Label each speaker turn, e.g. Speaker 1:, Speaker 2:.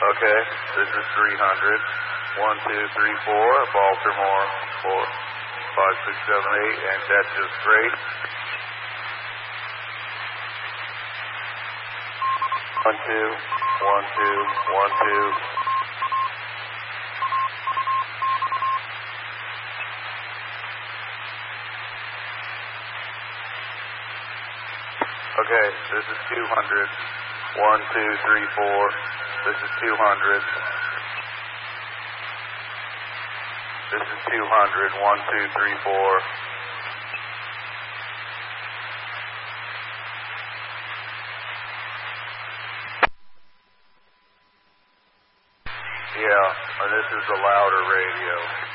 Speaker 1: Okay, this is 300. 1, 2, 3, 4. Baltimore, 4, 5, 6, 7, 8, and that's just straight. 1, 2, 1, 2, 1, 2. Okay, this is 200. 1, 2, 3, 4. This is 200. This is 200. 1, 2, 3, 4. Yeah, this is a louder radio.